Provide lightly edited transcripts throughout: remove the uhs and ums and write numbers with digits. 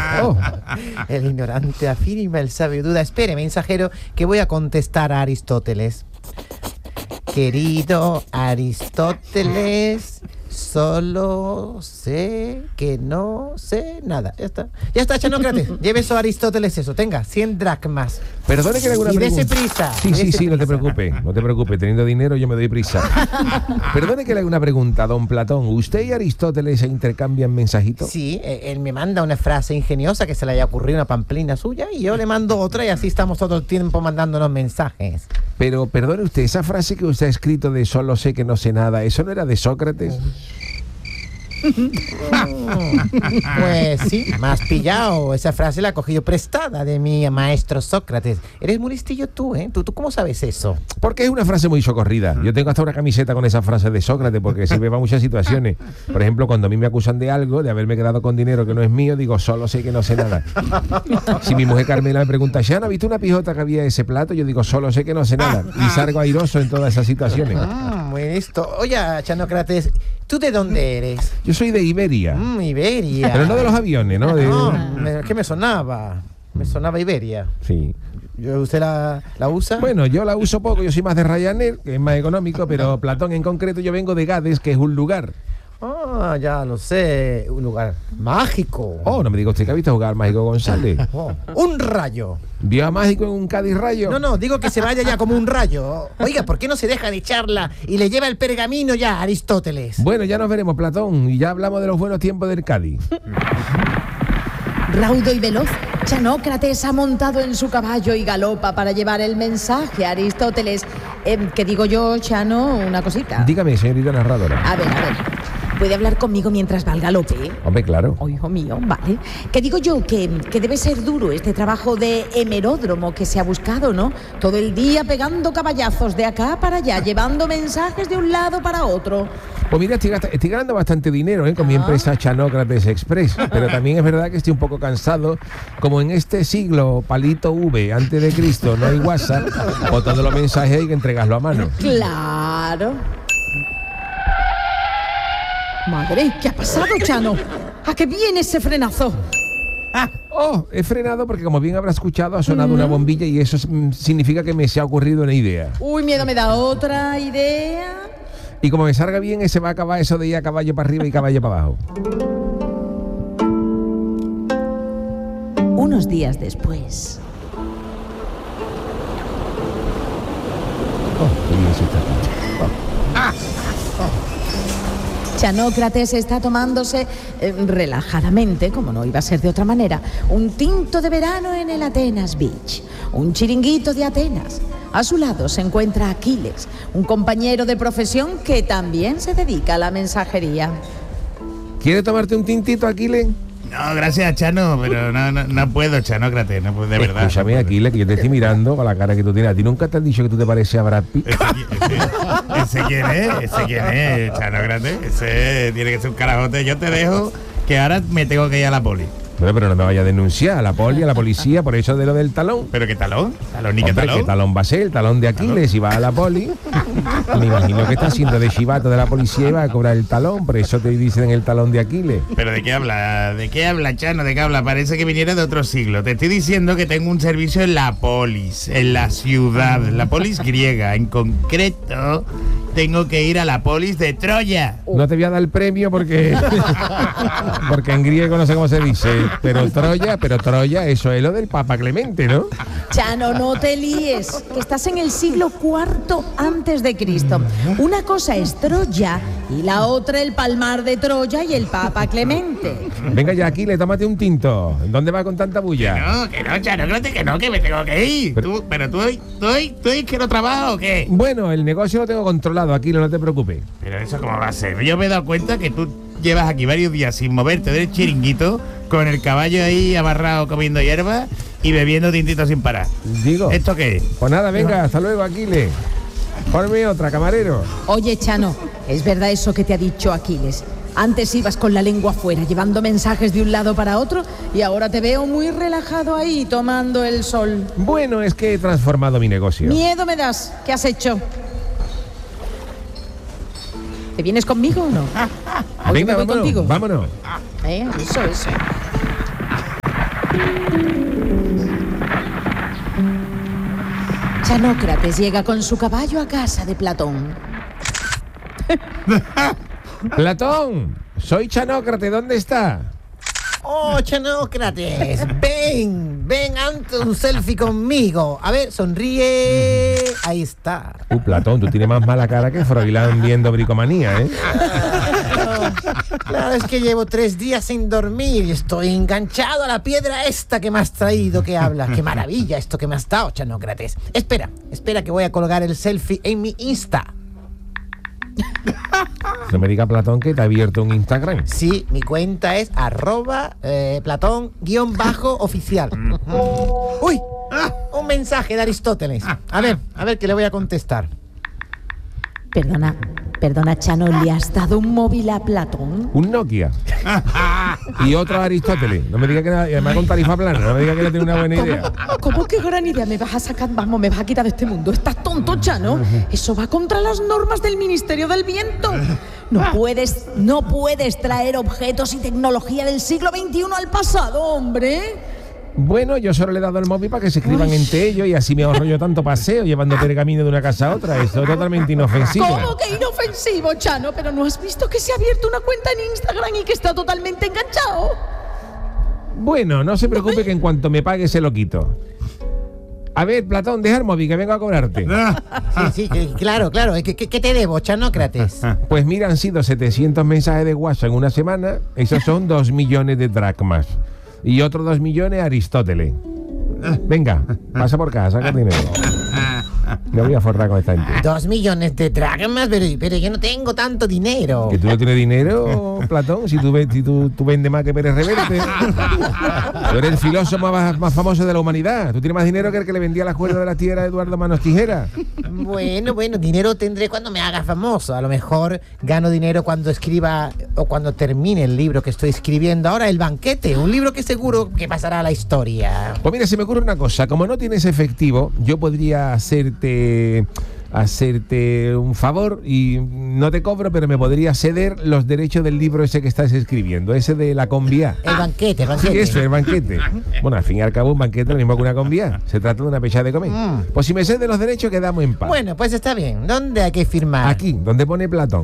El ignorante afirma, el sabio duda. Espere, mensajero, que voy a contestar a Aristóteles. Querido Aristóteles, solo sé que no sé nada. Ya está, Chanócrates. Lleve eso a Aristóteles, eso. Tenga, 100 dracmas. Perdone que le haga una pregunta. Y dese prisa. Sí, no te preocupes. Teniendo dinero yo me doy prisa. Perdone que le haga una pregunta, don Platón. ¿Usted y Aristóteles se intercambian mensajitos? Sí, él me manda una frase ingeniosa que se le haya ocurrido, una pamplina suya, y yo le mando otra y así estamos todo el tiempo mandándonos mensajes. Pero, perdone usted, esa frase que usted ha escrito de solo sé que no sé nada, ¿eso no era de Sócrates? Pues sí, me has pillado. Esa frase la he cogido prestada de mi maestro Sócrates. Eres muy listillo tú, ¿eh? ¿Tú cómo sabes eso? Porque es una frase muy socorrida. Yo tengo hasta una camiseta con esa frase de Sócrates porque sirve para muchas situaciones. Por ejemplo, cuando a mí me acusan de algo, de haberme quedado con dinero que no es mío, digo, solo sé que no sé nada. Si mi mujer Carmela me pregunta, ¿ya no has visto una pijota que había en ese plato? Yo digo, solo sé que no sé nada. Y salgo airoso en todas esas situaciones. Muy listo. Oye, Chanócrates, ¿tú de dónde eres? Yo soy de Iberia. Iberia. Pero no de los aviones, ¿no? ¿Qué me sonaba? Me sonaba Iberia. Sí. ¿Usted la usa? Bueno, yo la uso poco, yo soy más de Ryanair, que es más económico, pero Platón en concreto, yo vengo de Gades, que es un lugar. Ya lo sé, un lugar mágico. No me diga usted que ha visto jugar Mágico González. Un rayo. ¿Vio a Mágico en un Cádiz rayo? No, digo que se vaya ya como un rayo. Oiga, ¿por qué no se deja de charla y le lleva el pergamino ya a Aristóteles? Bueno, ya nos veremos, Platón, y ya hablamos de los buenos tiempos del Cádiz. Raudo y veloz, Chanócrates ha montado en su caballo y galopa para llevar el mensaje a Aristóteles. ¿Qué digo yo, Chano? Una cosita. Dígame, señorita narradora. A ver. ¿Puede hablar conmigo mientras va al galope? Hombre, claro. Hijo mío, vale. Que digo yo que debe ser duro este trabajo de hemeródromo que se ha buscado, ¿no? Todo el día pegando caballazos de acá para allá, llevando mensajes de un lado para otro. Pues mira, estoy ganando bastante dinero con mi empresa Chanócrates Express, pero también es verdad que estoy un poco cansado. Como en este siglo, palito V, antes de Cristo, no hay WhatsApp, o todos los mensajes hay que entregarlo a mano. Claro. Madre, ¿qué ha pasado, Chano? ¿A qué viene ese frenazo? He frenado porque, como bien habrá escuchado, ha sonado una bombilla y eso significa que me se ha ocurrido una idea. Uy, miedo me da otra idea. Y como me salga bien, se va a acabar eso de ir a caballo para arriba y caballo para abajo. Unos días después. Qué bien se está aquí. Chanócrates está tomándose relajadamente, como no iba a ser de otra manera, un tinto de verano en el Atenas Beach, un chiringuito de Atenas. A su lado se encuentra Aquiles, un compañero de profesión que también se dedica a la mensajería. ¿Quieres tomarte un tintito, Aquiles? No, gracias, Chano, pero no puedo, Chanócrates, no puedo, de verdad. Escúchame, Aquiles, que yo te estoy mirando con la cara que tú tienes. ¿A ti nunca te han dicho que tú te pareces a Brad Pitt? ¿Ese quién es, Chanócrates? Ese tiene que ser un carajote. Yo te dejo, que ahora me tengo que ir a la poli. Pero no me vaya a denunciar a la poli, a la policía, por eso de lo del talón. ¿Pero qué talón? ¿Talón ni qué Hombre, talón? ¿qué talón va a ser? El talón de Aquiles, y va a la poli. Me imagino que está haciendo de chivato de la policía y va a cobrar el talón, por eso te dicen el talón de Aquiles. ¿Pero de qué habla? ¿De qué habla, Chano? ¿De qué habla? Parece que viniera de otro siglo. Te estoy diciendo que tengo un servicio en la polis, en la ciudad, la polis griega. En concreto, tengo que ir a la polis de Troya. No te voy a dar el premio porque en griego no sé cómo se dice, pero Troya, eso es lo del Papa Clemente, ¿no? Chano, no te líes, que estás en el siglo IV antes de Cristo. Una cosa es Troya y la otra el palmar de Troya y el Papa Clemente. Venga ya, Aquiles, tómate un tinto. ¿Dónde vas con tanta bulla? Que no, Chanócrates, que me tengo que ir. Pero tú que no trabajas o qué. Bueno, el negocio lo tengo controlado, Aquiles, no te preocupes. Pero eso cómo va a ser. Yo me he dado cuenta que tú llevas aquí varios días sin moverte del chiringuito, con el caballo ahí amarrado comiendo hierba y bebiendo tintito sin parar. Digo. ¿Esto qué es? Pues nada, venga, hasta luego, Aquiles. Ponme otra, camarero. Oye, Chano, ¿es verdad eso que te ha dicho Aquiles? Antes ibas con la lengua afuera, llevando mensajes de un lado para otro, y ahora te veo muy relajado ahí, tomando el sol. Bueno, es que he transformado mi negocio. Miedo me das. ¿Qué has hecho? ¿Te vienes conmigo o no? Venga, vámonos, contigo? vámonos. Eso. Chanócrates llega con su caballo a casa de Platón. Platón, soy Chanócrates, ¿dónde está? Oh, Chanócrates, ven, ante un selfie conmigo. A ver, sonríe. Ahí está. Platón, tú tienes más mala cara que Froilán viendo Bricomanía, ¿eh? Claro, es que llevo 3 días sin dormir y estoy enganchado a la piedra esta que me has traído, que habla. Qué maravilla esto que me has dado, Chanócrates. Espera que voy a colgar el selfie en mi Insta. No me diga, Platón, que te ha abierto un Instagram. Sí, mi cuenta es @Platón_oficial. ¡Uy! Un mensaje de Aristóteles. A ver que le voy a contestar. Perdona, Chano, ¿le has dado un móvil a Platón? Un Nokia. Y otro Aristóteles. No me diga que nada, y además con tarifa plana. No me diga que no tiene una buena idea. ¿Cómo que gran idea? Me vas a sacar, me vas a quitar de este mundo. ¿Estás tonto, Chano? Eso va contra las normas del Ministerio del Viento. No puedes traer objetos y tecnología del siglo XXI al pasado, hombre. Bueno, yo solo le he dado el móvil para que se escriban entre ellos y así me ahorro yo tanto paseo llevando pergamino de una casa a otra. Eso es totalmente inofensivo. ¿Cómo que inofensivo, Chano? ¿Pero no has visto que se ha abierto una cuenta en Instagram y que está totalmente enganchado? Bueno, no se preocupe que en cuanto me pague se lo quito. A ver, Platón, deja el móvil que vengo a cobrarte. Sí, claro. ¿Qué te debo, Chanócrates? Pues mira, han sido 700 mensajes de WhatsApp en una semana. Esos son 2 millones de dracmas. Y otros 2 millones Aristóteles. Venga, pasa por casa, saca dinero. Me voy a forrar con esta gente. 2 millones de dracmas, pero yo no tengo tanto dinero. ¿Que tú no tienes dinero, Platón? Si tú vendes más que Pérez Reverte. Tú eres el filósofo más famoso de la humanidad. Tú tienes más dinero que el que le vendía las cuerdas de la tierra a Eduardo Manos Tijera. Bueno, dinero tendré cuando me haga famoso. A lo mejor gano dinero cuando escriba o cuando termine el libro que estoy escribiendo ahora, El banquete. Un libro que seguro que pasará a la historia. Pues mira, se me ocurre una cosa. Como no tienes efectivo, yo podría hacerte un favor y no te cobro, pero me podría ceder los derechos del libro ese que estás escribiendo, ese de la convía. El banquete. Sí, eso, el banquete. Bueno, al fin y al cabo un banquete es lo mismo que una convía. Se trata de una pechada de comer. Pues si me cedes los derechos quedamos en paz. Bueno, pues está bien. ¿Dónde hay que firmar? Aquí, donde pone Platón.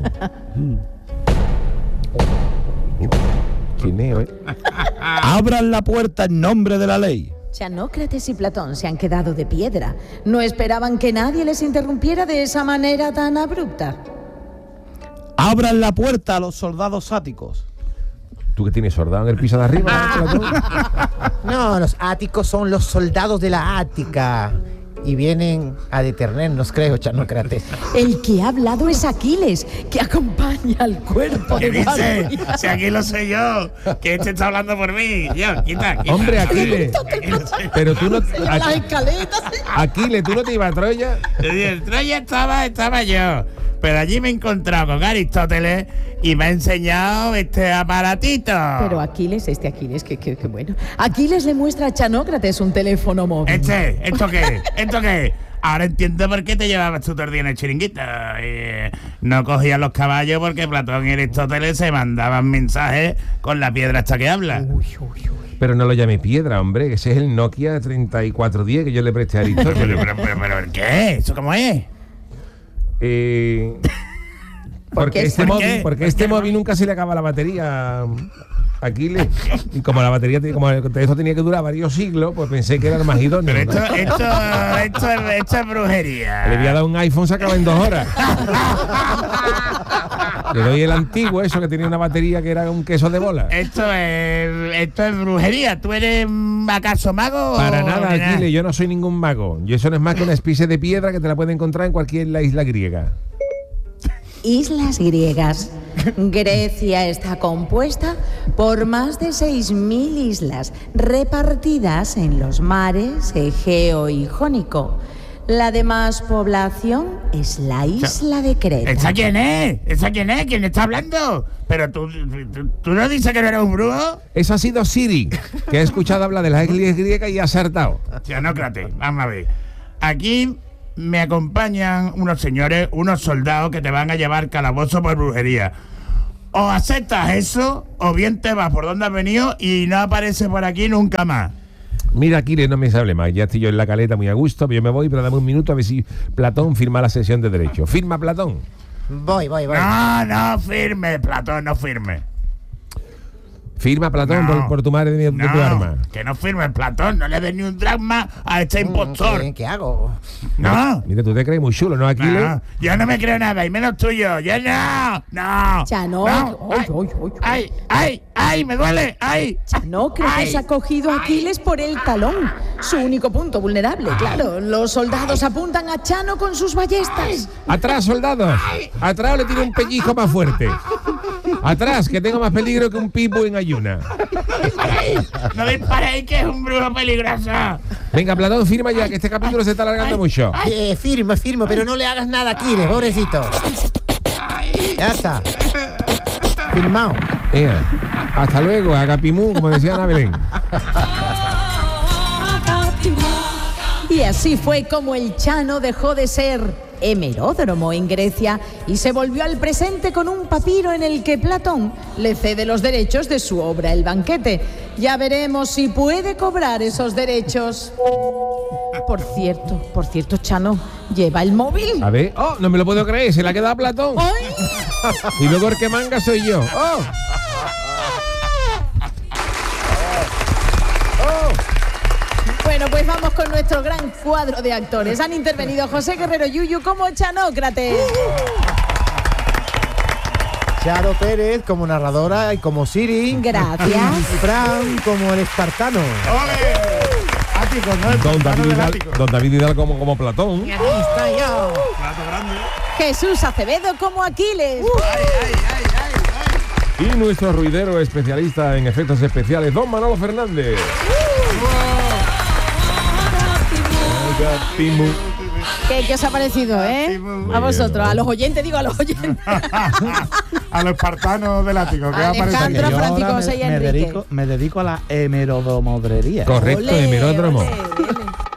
Chineo, ¿eh? Abran la puerta en nombre de la ley. Chanócrates y Platón se han quedado de piedra. No esperaban que nadie les interrumpiera de esa manera tan abrupta. Abran la puerta a los soldados áticos. ¿Tú que tienes soldado en el piso de arriba, Platón? No, los áticos son los soldados de la Ática. Y vienen a detenernos, creo, Chanócrates. El que ha hablado es Aquiles, que acompaña al cuerpo ¿Qué de dice? Valkyria. Si aquí lo sé yo, que este está hablando por mí. Yo, quita. Hombre, Aquiles. Pero tú no... Las escaletas. Aquiles, ¿tú no te ibas a Troya? En Troya estaba yo. Pero allí me he encontrado con Aristóteles y me ha enseñado este aparatito. Pero Aquiles, que bueno. Aquiles le muestra a Chanócrates un teléfono móvil. ¿Esto qué? ¿Esto qué? Ahora entiendo por qué te llevabas tú todo el día en el chiringuito. No cogías los caballos porque Platón y Aristóteles se mandaban mensajes con la piedra hasta que habla. Pero no lo llame piedra, hombre, que ese es el Nokia 3410 que yo le presté a Aristóteles. pero ¿qué? ¿Eso cómo es? Porque este móvil nunca se le acaba la batería, Aquiles. Y como la batería, como esto tenía que durar varios siglos, pues pensé que era lo más idóneo. Pero esto es brujería. Le voy a dar un iPhone, se acaba en 2 horas. Le doy el antiguo, eso que tenía una batería que era un queso de bola. Esto es brujería. ¿Tú eres acaso mago? Para nada, Aquiles, yo no soy ningún mago. Y eso no es más que una especie de piedra que te la puedes encontrar en cualquier isla griega. Islas griegas. Grecia está compuesta por más de 6.000 islas repartidas en los mares Egeo y Jónico. La demás población es la isla de Creta. ¿Esa quién es? ¿Quién está hablando? Pero tú no dices que no eres un brujo. Eso ha sido Siri, que ha escuchado hablar de las islas griegas y ha acertado. Chanócrates, vamos a ver. Aquí me acompañan unos señores, unos soldados que te van a llevar calabozo por brujería. O aceptas eso, o bien te vas por donde has venido y no apareces por aquí nunca más. Mira, Aquiles, no me hable más. Ya estoy yo en la caleta muy a gusto. Yo me voy, pero dame un minuto a ver si Platón firma la sesión de derecho. ¿Firma Platón? Voy. No firme, Platón, no firme. ¿Firma Platón No. por tu madre de tu arma? Que no firme, Platón. No le des ni un drama a este impostor. ¿Qué hago? No. Mira, tú te crees muy chulo, ¿no, Aquiles? No, yo no me creo nada, y menos tuyo. Yo no. Chano, Ay, me duele. Ay. Chano, creo que se ha cogido a Aquiles por el talón. Su único punto vulnerable, claro. Los soldados apuntan a Chano con sus ballestas. Atrás, soldados. Atrás le tiro un pellizco más fuerte. Atrás, que tengo más peligro que un pipo en ayuna. No disparéis, que es un brujo peligroso. Venga, Platón, firma ya, que este capítulo se está alargando mucho. Firmo, pero no le hagas nada a Aquiles, pobrecito. Ya está. Firmado. Venga, hasta luego, Agapimú, como decía Ana Belén. Y así fue como el Chano dejó de ser hemeródromo en Grecia y se volvió al presente con un papiro en el que Platón le cede los derechos de su obra El banquete. Ya veremos si puede cobrar esos derechos. Por cierto, Chano, lleva el móvil. A ver, no me lo puedo creer, se la ha quedado a Platón. ¡Ay! Y luego el que manga soy yo. Bueno, pues vamos con nuestro gran cuadro de actores. Han intervenido José Guerrero Yuyu como Chanócrates. Charo Pérez como narradora y como Siri. Gracias. Y Fran como el espartano. Ático, ¿no? El Don David Hidalgo como Platón. Aquí está yo. plato grande. Jesús Acevedo como Aquiles. Y nuestro ruidero especialista en efectos especiales, Don Manolo Fernández. ¿Qué os ha parecido, A vosotros, a los oyentes, a los oyentes. A los espartanos del ático. ¿Qué aparece aquí? Alejandro, Yo Francisco, ahora José y Enrique. me dedico a la hemerodomodrería. Correcto, Ole, hemeródromo. ole, ole.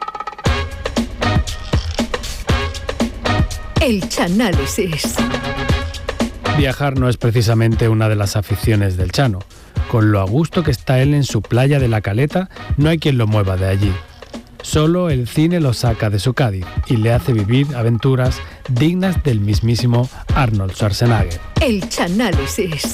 El Chanálisis. Viajar no es precisamente una de las aficiones del Chano. Con lo a gusto que está él en su playa de La Caleta, no hay quien lo mueva de allí. Solo el cine lo saca de su Cádiz y le hace vivir aventuras dignas del mismísimo Arnold Schwarzenegger. El Chanálisis.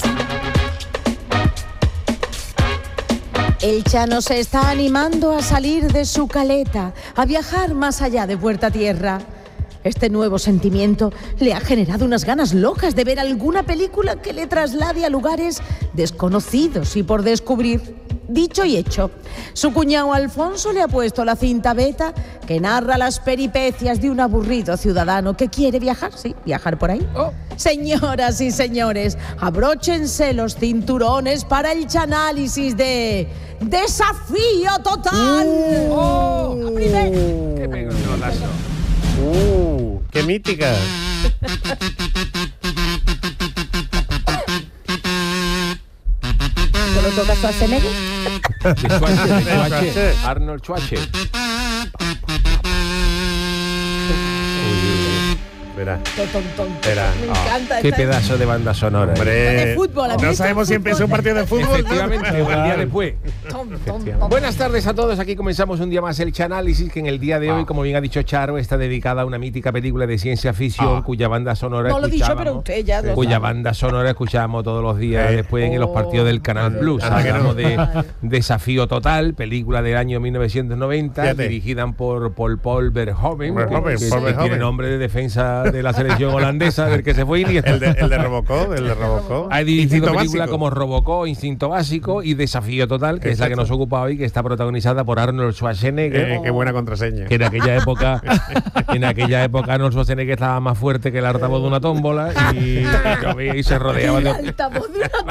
El Chano se está animando a salir de su caleta, a viajar más allá de puerta tierra. Este nuevo sentimiento le ha generado unas ganas locas de ver alguna película que le traslade a lugares desconocidos y por descubrir. Dicho y hecho, su cuñado Alfonso le ha puesto la cinta beta que narra las peripecias de un aburrido ciudadano que quiere viajar, viajar por ahí. Señoras y señores, abróchense los cinturones para el chanálisis de Desafío Total. ¡Qué pelotazo! ¡Qué mítica! ¿Te lo toca Schwarzenegger? Arnold Schwarzenegger. Verá. Verá. Me encanta. Qué pedazo de banda sonora. De Hombre, fútbol. No sabemos si empieza un partido de fútbol. Efectivamente, o el día después. Buenas tardes a todos, aquí comenzamos un día más el Chanálisis, que en el día de hoy, como bien ha dicho Charo, está dedicada a una mítica película de ciencia ficción cuya banda sonora No lo he dicho, pero usted ya lo cuya sabe. banda sonora escuchábamos todos los días después en los partidos del Canal Plus. Hablamos de Desafío Total, película del año 1990, Fíjate. dirigida por Paul Verhoeven, Verhoeven, que Paul tiene Verhoeven. nombre de defensa de la selección holandesa, del que se fue Iniesta. el de Robocop, Ha dirigido Instinto películas Básico. como Robocop, Instinto Básico y Desafío Total, que es la que nos ocupa hoy, que está protagonizada por Arnold Schwarzenegger. Qué buena contraseña. Que en aquella época Arnold Schwarzenegger estaba más fuerte que el altavoz de una tómbola y se rodeaba de Altavoz de una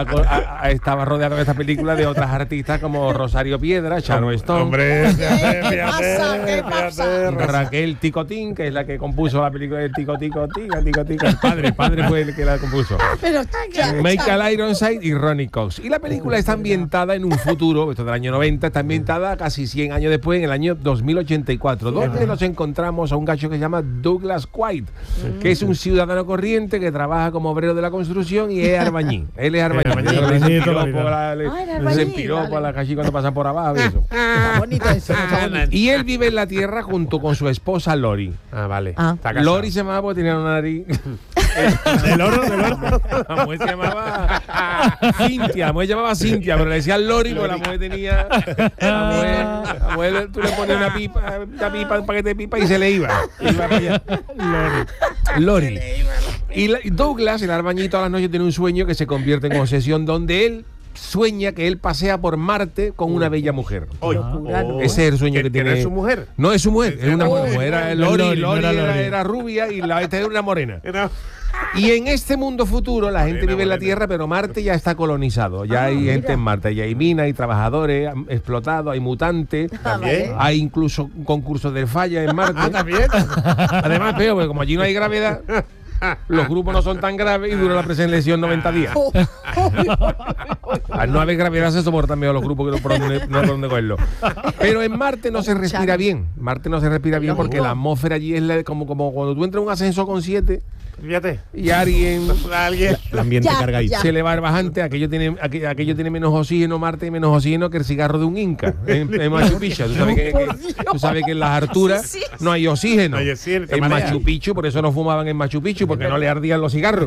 estaba rodeado en esta película de otras artistas como Rosario Piedra, Sharon Stone. Hombre, pasa? ¿Qué pasa? Raquel Ticotín, que es la que compuso la película de Tico. El padre fue el que la compuso. Pero, Michael Ironside y Ronnie Cox. Y la película está ambientada en un futuro, esto del año 90, está ambientada casi 100 años después, en el año 2084, donde nos encontramos a un gacho que se llama Douglas White, que es un ciudadano corriente que trabaja como obrero de la construcción y es albañil. Él es albañil. Se empiró por la calle cuando pasa por abajo. Eso. Está bonito eso, está bonito. Y él vive en la tierra junto con su esposa Lori. Ah, vale. Ah. Está casado. Lori se llamaba porque tenía una nariz. Del oro. La mujer se llamaba Cintia. La mujer se llamaba Cintia, pero le decían Lori porque la mujer tenía. La mujer tú le ponías una pipa, un paquete de pipa y se le iba. Iba para allá. Lori. Y Douglas, el albañil, todas las noches tiene un sueño que se convierte en obsesión, donde él sueña que él pasea por Marte con una bella mujer. Ese es el sueño que tiene. ¿No es su mujer? No es su mujer, es una mujer. Era Lori Lori. era rubia y esta era una morena. Y en este mundo futuro la gente vive en la Tierra, pero Marte ya está colonizado. Ya hay gente en Marte, ya hay minas, hay trabajadores explotados, hay mutantes, hay incluso concursos de falla en Marte. También. Además, peor, porque como allí no hay gravedad, los grupos no son tan graves y dura la preselección 90 días. Al no haber gravedad se soportan mejor los grupos que no por dónde cogerlo. Pero en Marte no se respira bien. Marte no se respira bien porque la atmósfera allí es como cuando tú entras en un ascensor con 7 Fíjate. y alguien El ambiente cargadito. se le va el bajante, aquello tiene menos oxígeno, Marte, y menos oxígeno que el cigarro de un inca en Machu Picchu. Tú sabes que en las alturas no hay oxígeno. No hay oxígeno, te En marea. Machu Picchu, por eso no fumaban en Machu Picchu, porque no le ardían los cigarros.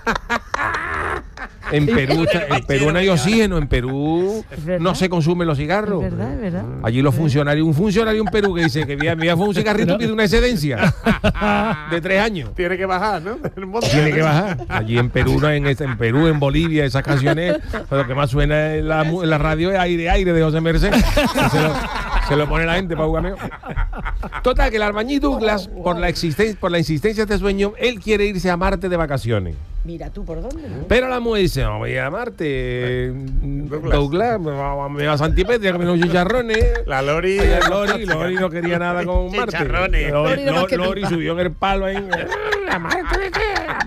En Perú no hay oxígeno, en Perú no se consumen los cigarros. Es verdad. Allí los funcionarios, un funcionario en Perú que dice que había fue un cigarrito pide una excedencia de 3 años. Tiene que bajar, ¿no? Tiene que bajar. Allí en Perú, en Perú, en Bolivia, esas canciones, lo que más suena en la radio es Aire de José Merced. Se lo pone la gente para jugar. Total, que el albañil Douglas, por la insistencia de este sueño, él quiere irse a Marte de vacaciones. Mira tú por dónde, ¿no? Pero la mujer dice, no voy a Marte, Douglas, me va a Santipetria, que me unos chicharrones. La Lori. Lori no quería nada con Marte. Chicharrones. Lori subió en el palo ahí. ¿A Marte de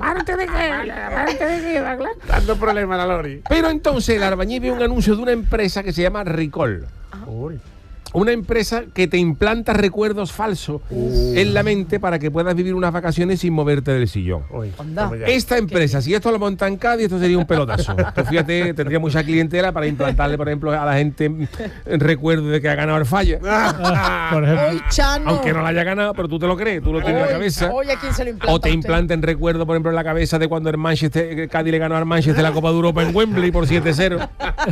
qué? Douglas? Dando problemas a la Lori. Pero entonces el albañil ve un anuncio de una empresa que se llama Recall. Uy. Una empresa que te implanta recuerdos falsos en la mente para que puedas vivir unas vacaciones sin moverte del sillón. Uy. Anda. Vamos ya. Esta empresa, si esto lo monta en Cádiz, esto sería un pelotazo. Tú fíjate, tendría mucha clientela para implantarle, por ejemplo, a la gente recuerdo de que ha ganado el falla. Por ejemplo. Hoy, Chano. Aunque no la haya ganado, pero tú te lo crees, tú lo tienes en la cabeza. Hoy, ¿a quién se lo implanta O te usted? implanten recuerdo, por ejemplo, en la cabeza de cuando el Cádiz le ganó al Manchester la Copa de Europa en Wembley por 7-0.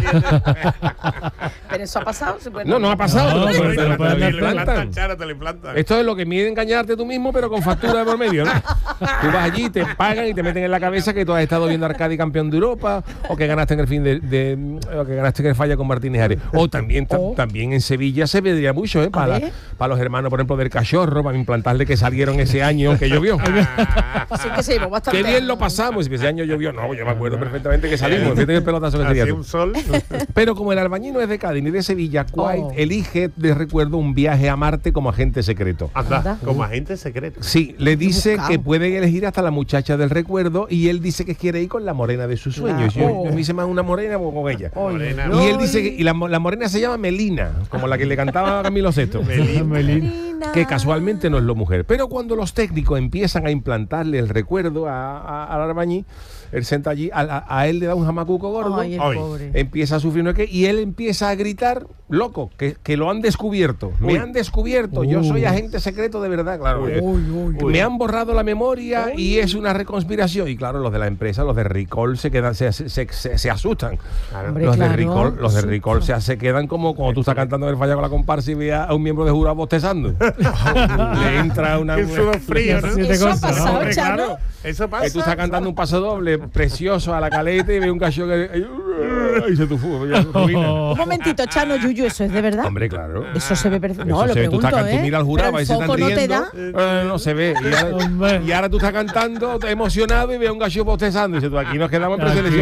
Pero eso ha pasado. ¿Se puede No ha pasado. No, pero te lo pero implantan. Te lo implantan, Charo, te lo implantan. Esto es lo que mide engañarte tú mismo, pero con factura de por medio, ¿no? Tú vas allí, te pagan y te meten en la cabeza que tú has estado viendo a Arcadi campeón de Europa, o que ganaste en el fin o que ganaste en el falla con Martínez Ares. O también en Sevilla se vendría mucho, para los hermanos, por ejemplo, del Cachorro, para implantarle que salieron ese año que llovió. Así que se llevó bastante. Qué bien lo pasamos, ese año llovió. No, yo me acuerdo perfectamente que salimos. Fíjate qué pelotazo que sería Hacía tú. un sol. Pero como el albañil no es de Cádiz ni de Sevilla, White elige de recuerdo un viaje a Marte como agente secreto. Anda, como agente secreto. Sí, le dice buscado. que pueden elegir hasta la muchacha del recuerdo y él dice que quiere ir con la morena de sus sueños. Yo me hice más una morena o con ella. Morena. Y él dice que la morena se llama Melina, como la que le cantaba a Camilo Sesto. Que casualmente no es la mujer. Pero cuando los técnicos empiezan a implantarle el recuerdo al albañil, él senta allí, a él le da un jamacuco gordo. Ay, el Ay. pobre. Empieza a sufrir y él empieza a gritar, loco, que lo han descubierto. Me han descubierto, yo soy agente secreto de verdad, claro. Me han borrado la memoria y es una reconspiración. Y claro, los de la empresa, los de Recall se quedan, se asustan. Hombre, Los de claro, Recall se quedan como cuando tú estás cantando el falla con la comparsa y ve a un miembro de jurado bostezando. Le entra una. Qué sudor frío, ¿no? Eso ha pasado, Hombre, Chano. claro. Eso pasa. Que tú estás cantando un paso doble precioso a la caleta y ve un gallo que y se ruina. Un momentito, Chano, Yuyu, ¿eso es de verdad? Hombre, claro. Eso se ve perfecto. Eso No, lo se ve, tú pregunto, estás, tú miras al jurado, Pero a el veces están foco no te riendo. da. No se ve. Y ahora tú estás cantando, te emocionado y ves a un gallo bostezando. Y dices, tú aquí nos quedamos en preselección.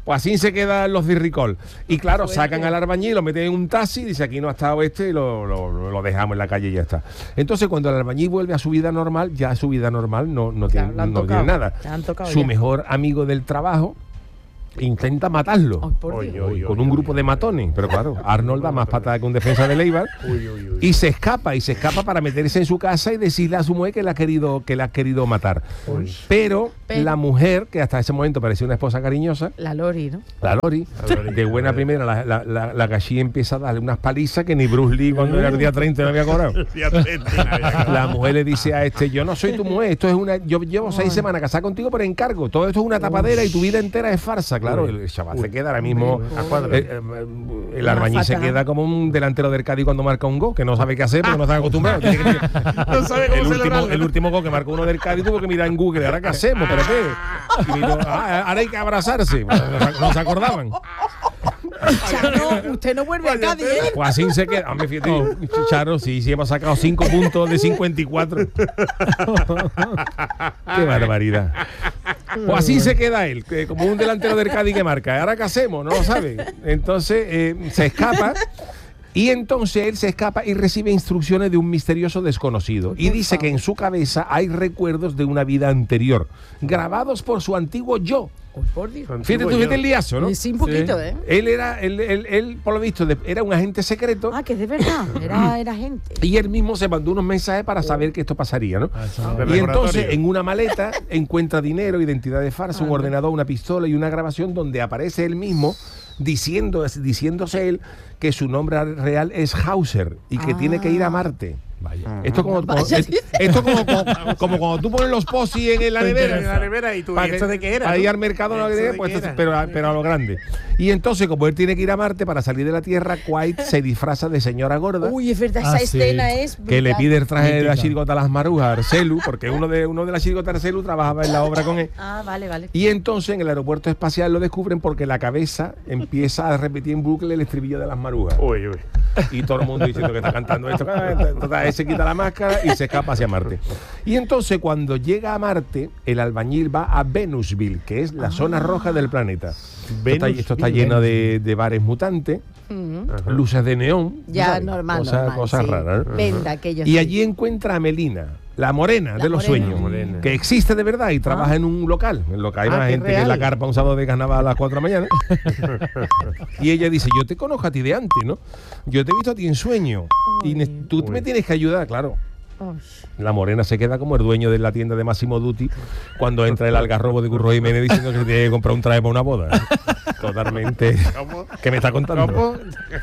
Pues así se quedan los dirricol. Y claro, sacan al albañil, lo meten en un taxi, dice aquí no ha estado este y lo dejamos en la calle y ya está. Entonces cuando el albañil vuelve a su vida normal, ya su vida normal no tiene nada. Su mejor amigo del trabajo intenta matarlo con un grupo de matones, pero claro, Arnold da más patada que un defensa de Eibar y se escapa para meterse en su casa y decirle a su mujer que la ha querido matar. Pero la mujer, que hasta ese momento parecía una esposa cariñosa, la Lori, ¿no? La Lori, de buena primera, la Gachi empieza a darle unas palizas que ni Bruce Lee cuando era el día 30 no había cobrado. La mujer le dice a yo no soy tu mujer, esto es yo llevo 6 semanas casada contigo por encargo, todo esto es una tapadera y tu vida entera es farsa. Claro, el chaval se queda ahora mismo el albañil se queda como un delantero del Cádiz cuando marca un gol, que no sabe qué hacer porque no está acostumbrado. No sabe cómo el último gol que marcó uno del Cádiz tuvo que mirar en Google, ¿ahora qué hacemos? ¿Pero qué? Y miró, ahora hay que abrazarse. No se acordaban. Charo, usted no vuelve a Cádiz, ¿eh? Pues así se queda. Hombre, fíjate, Charo, sí, hemos sacado 5 puntos de 54. Qué barbaridad. Pues así se queda él, como un delantero del Cádiz que marca. ¿Ahora qué hacemos? No lo sabe. Entonces se escapa. Y entonces él se escapa y recibe instrucciones de un misterioso desconocido. Y dice que en su cabeza hay recuerdos de una vida anterior, grabados por su antiguo yo. Por Dios. Fíjate tú, vete el liazo, ¿no? Sí, un poquito, ¿eh? Él, por lo visto, era un agente secreto. Ah, que es de verdad, era agente. Y él mismo se mandó unos mensajes para saber que esto pasaría, ¿no? Y entonces, en una maleta, encuentra dinero, identidad de farsa, un ordenador, una pistola y una grabación donde aparece él mismo diciéndose él que su nombre real es Hauser y que tiene que ir a Marte. Vaya. Esto como cuando tú pones los posis en la nevera. Y tú, ¿y esto de qué era? Ahí al mercado no le pues, pero a lo grande. Y entonces, como él tiene que ir a Marte para salir de la Tierra, White se disfraza de señora gorda. Uy, es verdad, esa escena es brutal. Que le pide el traje de la chirigota a las marujas a Arcelu, porque uno de las chirigotas de Arcelu trabajaba en la obra con él. Ah, vale. Y entonces en el aeropuerto espacial lo descubren porque la cabeza empieza a repetir en bucle el estribillo de las marujas. Uy. Y todo el mundo diciendo que está cantando esto. Se quita la máscara y se escapa hacia Marte. Y entonces cuando llega a Marte, el albañil va a Venusville, que es la zona roja del planeta. Esto está lleno de bares mutantes, luces de neón. Ya, ¿sabes? normal. Cosas raras, ¿no? Venda, aquello. Y allí encuentra a Melina, la morena de los sueños, que existe de verdad y trabaja en un local. En lo que hay más gente que en la carpa un sábado de carnaval a las 4 de la mañana. Y ella dice, yo te conozco a ti de antes, ¿no? Yo te he visto a ti en sueño. Y tú me tienes que ayudar, claro. La morena se queda como el dueño de la tienda de Massimo Dutti cuando entra el algarrobo de Curro Jiménez diciendo que tiene que comprar un traje para una boda. Totalmente. ¿Cómo? ¿Qué me está contando? ¿Cómo?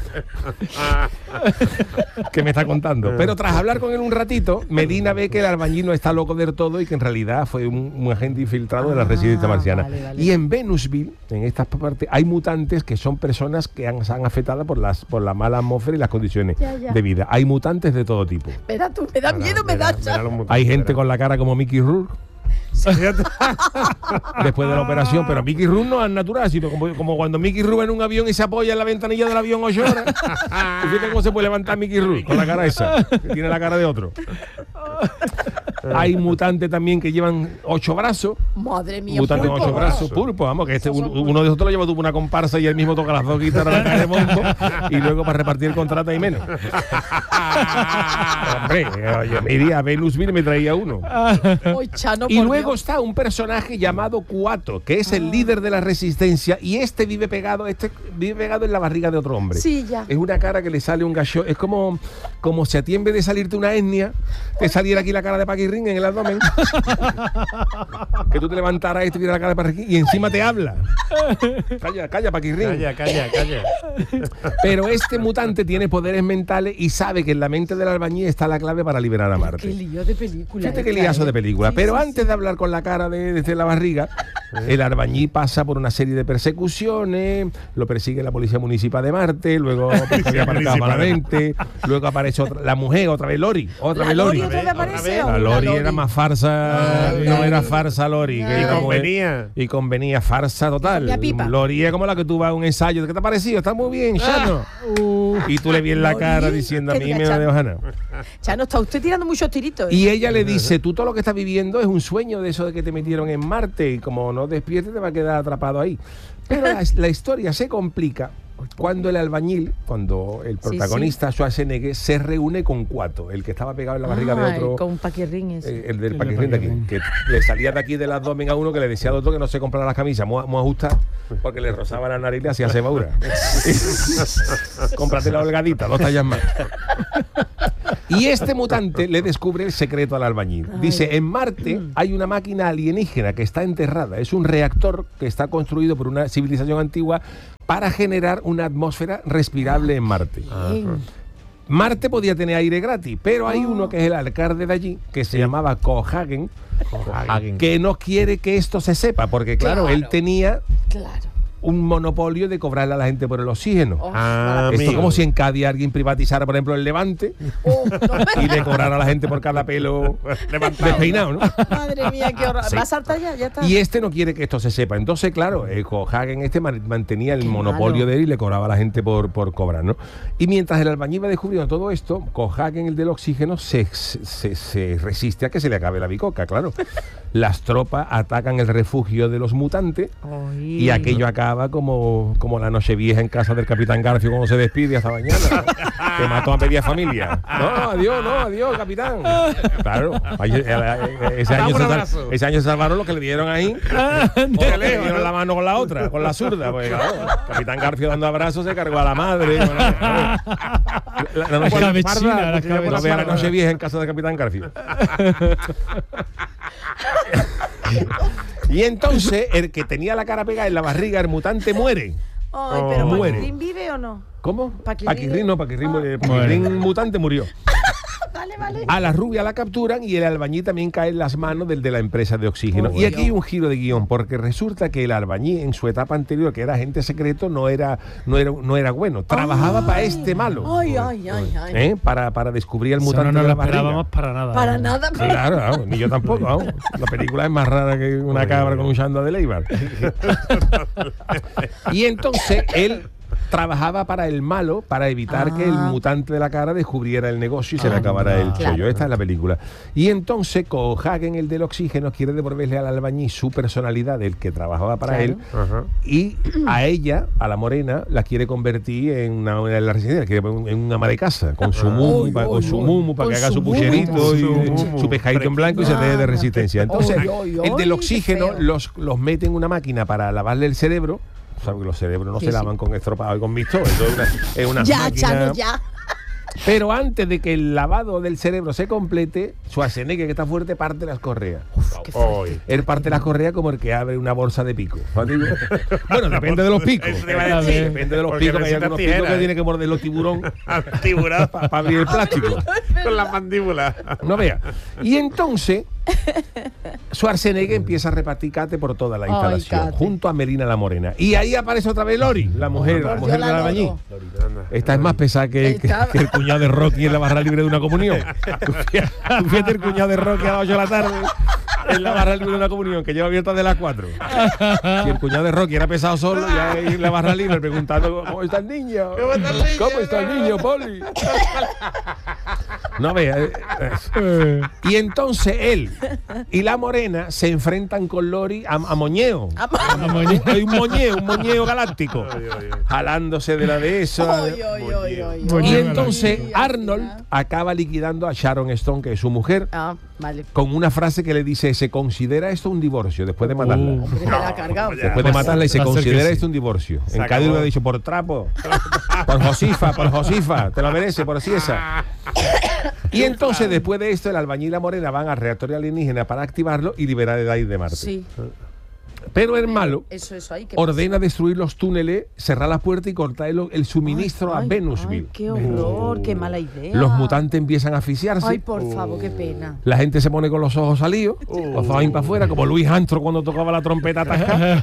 ¿Qué me está contando? Pero tras hablar con él un ratito, Medina ve que el albañil no está loco del todo y que en realidad fue un agente infiltrado de la residencia marciana. Vale. Y en Venusville, en estas partes, hay mutantes que son personas que se han afectado por la mala atmósfera y las condiciones de vida. Hay mutantes de todo tipo. Espera tú, me da miedo, me da. Hay gente con la cara como Mickey Rourke. Después de la operación, pero Mickey Rourke no es natural, sino como cuando Mickey Rourke en un avión y se apoya en la ventanilla del avión 8 horas. Fíjate cómo se puede levantar Mickey Rourke con la cara esa, que tiene la cara de otro. Hay mutantes también que llevan 8 brazos. Madre mía, mutantes con 8 brazos, pulpo, vamos, que uno de esos lo lleva tú una comparsa y él mismo toca las 2 guitarras de la cara de bombo y luego para repartir el contrato hay menos. Hombre, yo me iría a Venusville y me traía uno. Y luego está un personaje llamado Kuato, que es el líder de la resistencia, y vive pegado en la barriga de otro hombre. Sí, ya. Es una cara que le sale un gallo, es como si a ti en vez de salirte una etnia, te saliera aquí la cara de Paquirrín en el abdomen. Que tú te levantaras y te viera la cara de Paquirrín y encima te habla. Calla, Paquirrín. Calla. Pero este mutante tiene poderes mentales y sabe que en la mente del albañil está la clave para liberar a Marte. Qué lío de película. Fíjate qué liazo de película. Sí, pero antes de hablar con la cara desde la barriga, el albañil pasa por una serie de persecuciones, lo persigue la policía municipal de Marte, luego había aparcado malamente, luego aparece la mujer, otra vez Lori. Lori otra vez aparece. La Lori era más farsa, no era farsa Lori. Y convenía farsa total. Lori es como la que tú vas a un ensayo. ¿Qué te ha parecido? Está muy bien, Chano. Y tú le vienes la cara diciendo a mí me da de hojana. Chano, está usted tirando muchos tiritos. Y ella le dice, tú todo lo que estás viviendo es un sueño de eso de que te metieron en Marte y como no despiertes te va a quedar atrapado ahí. Pero la historia se complica cuando el albañil, cuando el protagonista Schwarzenegger se reúne con Cuato, el que estaba pegado en la barriga de otro. Con Paquirrín ese. El del Paquirrín de aquí, que le salía de aquí del abdomen a uno que le decía al otro que no se comprara las camisas muy ajustadas porque le rozaba la nariz y le hacía cebadura. Cómprate la holgadita, 2 tallas más. Y este mutante le descubre el secreto al albañil. Dice, en Marte hay una máquina alienígena que está enterrada. Es un reactor que está construido por una civilización antigua para generar una atmósfera respirable en Marte. Marte podía tener aire gratis, pero hay uno que es el alcalde de allí, que se llamaba Cohagen, que no quiere que esto se sepa, porque claro, él tenía un monopolio de cobrarle a la gente por el oxígeno. Esto es como si en Cádiz alguien privatizara, por ejemplo, el Levante y le cobrara a la gente por cada pelo despeinado, ¿no? Madre mía, qué horror. ¿Va a saltar ya? Ya está. Y este no quiere que esto se sepa. Entonces, claro, Cohagen mantenía el monopolio de él y le cobraba a la gente por cobrar, ¿no? Y mientras el albañil va descubriendo todo esto, Cohagen, el del oxígeno, se resiste a que se le acabe la bicoca, claro. Las tropas atacan el refugio de los mutantes y aquello acaba como la Nochevieja en casa del Capitán Garfio cuando se despide hasta mañana, ¿no? Que mató a media familia. No, adiós, capitán. Claro, ese año se salvaron los que le dieron ahí. Le dieron la mano con la otra, con la zurda. Pues, claro, Capitán Garfio dando abrazos se cargó a la madre. La Nochevieja en casa del Capitán Garfio. Y entonces el que tenía la cara pegada en la barriga, el mutante, muere. Ay, pero muere. ¿Paquirrín vive o no? ¿Cómo? Paquirrín Paquirrín mutante murió. Vale. A la rubia la capturan y el albañil también cae en las manos del de la empresa de oxígeno. Y aquí hay un giro de guión, porque resulta que el albañil en su etapa anterior, que era agente secreto, no era bueno. Trabajaba para este malo. Para descubrir el mutante no de la lo esperábamos barriga. Para nada. Claro, ni yo tampoco. La película es más rara que una cabra con un chanda de Leibar. Y entonces él trabajaba para el malo para evitar que el mutante de la cara descubriera el negocio y se le acabara el chollo. Esta es la película. Y entonces Cohagen, el del oxígeno, quiere devolverle al albañil su personalidad, el que trabajaba para él, y a ella, a la morena, la quiere convertir en la residencia, en una ama de casa, con su mumu, para que haga su pucherito y su pescadito en blanco y se dé de resistencia. Entonces, el del oxígeno los mete en una máquina para lavarle el cerebro. ¿Sabes que los cerebros no se lavan con estropado y con mixto? Es una máquina. Chano, ya. Pero antes de que el lavado del cerebro se complete, Schwarzenegger, que está fuerte, parte las correas. Él parte las correas como el que abre una bolsa de pico. Bueno, depende de los picos. Depende de los picos, que hay algunos picos que tiene que morder los tiburón para abrir el plástico. Con la mandíbula. No vea. Y entonces Schwarzenegger empieza a repartir cate por toda la instalación, junto a Melina la Morena. Y ahí aparece otra vez Lori, la mujer del albañil. Esta es más pesada que el cuñado de Rocky en la barra libre de una comunión. Tú fíjate el cuñado de Rocky a las 8 de la tarde en la barra libre de una comunión, que lleva abierta de las 4. Si el cuñado de Rocky era pesado solo, ya en la barra libre preguntando ¿cómo está el niño? ¿Cómo está el niño, Poli? No vea. Y entonces él y la morena se enfrentan con Lori a moñeo. Hay un moñeo galáctico. Jalándose de la de eso. Y entonces Arnold acaba liquidando a Sharon Stone, que es su mujer, con una frase que le dice: se considera esto un divorcio después de matarla. Después de matarla y se considera esto un divorcio. En Cádiz lo ha dicho: por trapo, por Josifa, te lo merece, por así esa. Y entonces después de esto el albañil y la morena van al reactor alienígena para activarlo y liberar el aire de Marte. Sí. Pero el malo eso ahí, ordena destruir los túneles, cerrar la puerta y cortar el suministro a Venusville. ¡Qué horror! ¡Qué mala idea! Los mutantes empiezan a asfixiarse. ¡Ay, por favor, qué pena! La gente se pone con los ojos salidos, los ojos para afuera, como Luis Armstrong cuando tocaba la trompeta atascada.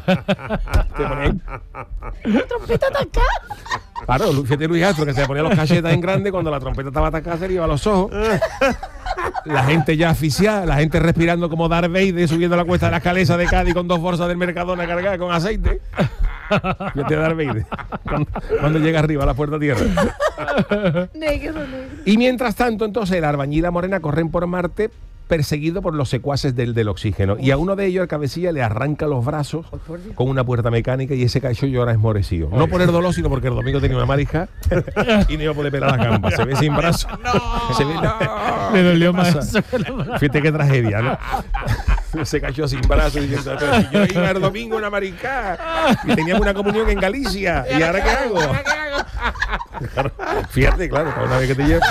¿La trompeta atascada? Claro, fíjate Luis Armstrong, que se ponía los cachetas en grande cuando la trompeta estaba atascada, se le iba a los ojos. La gente ya asfixiada, la gente respirando como Darth Vader subiendo la cuesta de la escalesa de Cádiz con 2 bolsas del Mercadona cargadas con aceite. Fíjate Darth Vader cuando llega arriba a la puerta tierra. Negro. Y mientras tanto, entonces el albañil y la morena corren por Marte perseguido por los secuaces del oxígeno. Y a uno de ellos, al cabecilla, le arranca los brazos con una puerta mecánica y ese cayó llora esmorecido. No por el dolor, sino porque el domingo tenía una marija y no iba a poder pelar las gambas. Se ve sin brazo. Se ve, Le dolió más eso que los brazos. Fíjate qué tragedia, ¿no? Se cayó sin brazos diciendo, pero si yo iba el domingo a una maricá y teníamos una comunión en Galicia, ¿y ahora qué hago? Claro, fíjate, claro, una vez que te llevas.